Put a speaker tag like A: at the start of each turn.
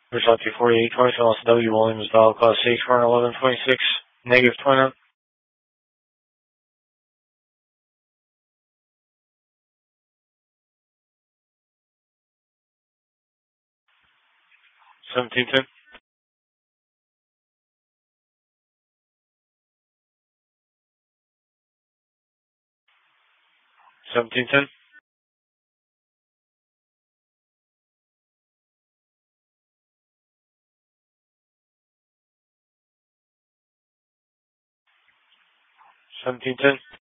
A: Result 248, 20, Los W. Williams, dial class H, current 1126, negative 29. 1710. 1710. 1710.